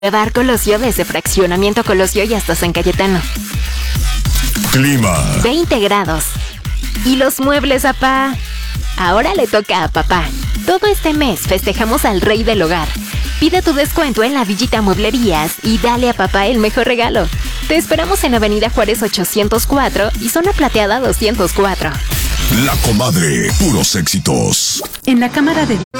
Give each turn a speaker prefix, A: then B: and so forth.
A: Bar Colosio desde Fraccionamiento Colosio y hasta San Cayetano.
B: Clima.
A: 20 grados. ¿Y los muebles, apá? Ahora le toca a papá. Todo este mes festejamos al rey del hogar. Pide tu descuento en la Villita Mueblerías y dale a papá el mejor regalo. Te esperamos en Avenida Juárez 804 y Zona Plateada 204.
B: La Comadre, puros éxitos.
C: En la Cámara de